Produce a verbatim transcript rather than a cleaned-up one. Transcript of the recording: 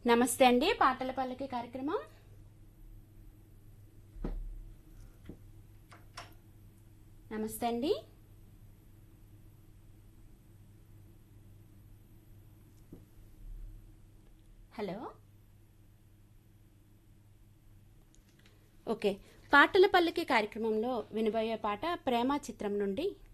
నమస్తే అండి. పాటల పల్లకి కార్యక్రమం. నమస్తే అండి. హలో. ఓకే, పాటల పల్లకి కార్యక్రమంలో వినబోయే పాట ప్రేమ చిత్రం నుండి